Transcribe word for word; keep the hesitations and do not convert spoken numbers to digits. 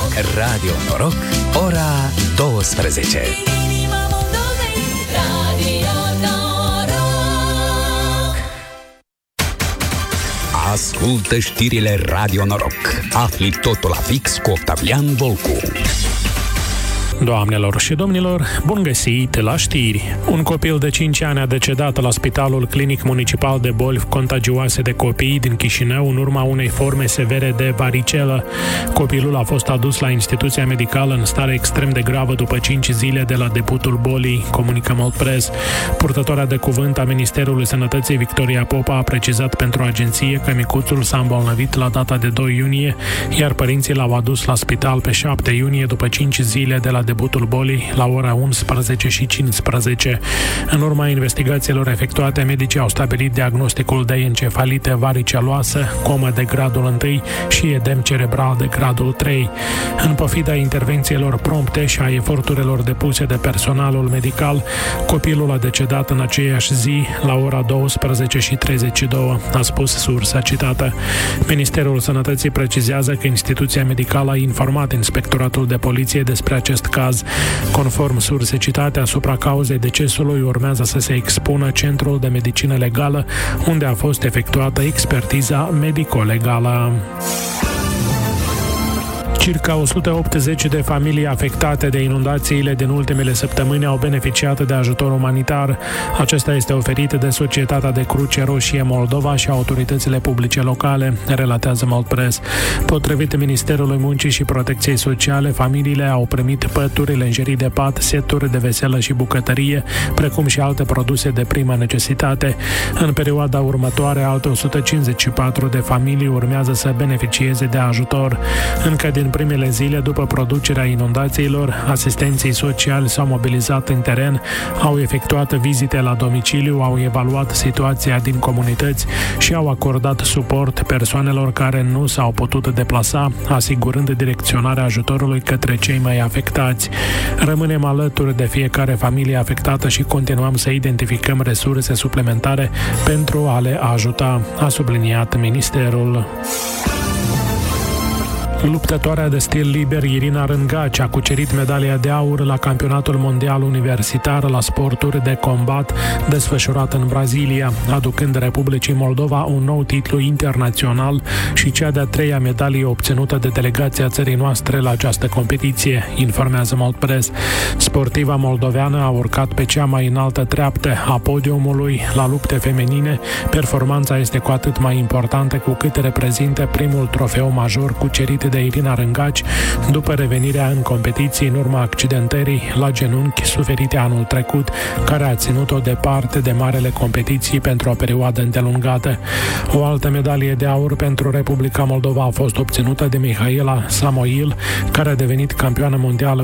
Radio Noroc, ora douăsprezece. Ascultă știrile Radio Noroc. Afli totul la fix cu Octavian Volcu. Doamnelor și domnilor, bun găsit la știri! Un copil de cinci ani a decedat la Spitalul Clinic Municipal de Boli Contagioase de Copii din Chișinău în urma unei forme severe de varicelă. Copilul a fost adus la instituția medicală în stare extrem de gravă după cinci zile de la debutul bolii, comunică Moldpress. Purtătoarea de cuvânt a Ministerului Sănătății, Victoria Popa, a precizat pentru agenție că micuțul s-a îmbolnăvit la data de doi iunie, iar părinții l-au adus la spital pe șapte iunie după cinci zile de la debutul bolii la ora unsprezece și cincisprezece. În urma investigațiilor efectuate, medicii au stabilit diagnosticul de encefalită variceloasă, comă de gradul unu și edem cerebral de gradul trei. În pofida intervențiilor prompte și a eforturilor depuse de personalul medical, copilul a decedat în aceeași zi la ora douăsprezece și treizeci și două, a spus sursa citată. Ministerul Sănătății precizează că instituția medicală a informat Inspectoratul de Poliție despre acest caz. Conform surse citate, asupra cauzei decesului urmează să se expună Centrul de Medicină Legală, unde a fost efectuată expertiza medico-legală. Circa o sută optzeci de familii afectate de inundațiile din ultimele săptămâni au beneficiat de ajutor umanitar. Acesta este oferit de Societatea de Cruce Roșie Moldova și autoritățile publice locale, relatează Moldpress. Potrivit Ministerului Muncii și Protecției Sociale, familiile au primit pături, lenjerii de pat, seturi de veselă și bucătărie, precum și alte produse de primă necesitate. În perioada următoare, alte o sută cincizeci și patru de familii urmează să beneficieze de ajutor. Încă din primele zile după producerea inundațiilor, asistenții sociali s-au mobilizat în teren, au efectuat vizite la domiciliu, au evaluat situația din comunități și au acordat suport persoanelor care nu s-au putut deplasa, asigurând direcționarea ajutorului către cei mai afectați. Rămânem alături de fiecare familie afectată și continuăm să identificăm resurse suplimentare pentru a le ajuta, a subliniat ministerul. Luptătoarea de stil liber Irina Rângaci a cucerit medalia de aur la Campionatul Mondial Universitar la sporturi de combat desfășurat în Brazilia, aducând Republicii Moldova un nou titlu internațional și cea de-a treia medalie obținută de delegația țării noastre la această competiție, informează Moldpress. Sportiva moldoveană a urcat pe cea mai înaltă treaptă a podiumului la lupte feminine. Performanța este cu atât mai importantă cu cât reprezintă primul trofeu major cucerit de Irina Rângaci după revenirea în competiții în urma accidentării la genunchi suferite anul trecut, care a ținut-o departe de marele competiții pentru o perioadă îndelungată. O altă medalie de aur pentru Republica Moldova a fost obținută de Mihaela Samoil, care a devenit campioană mondială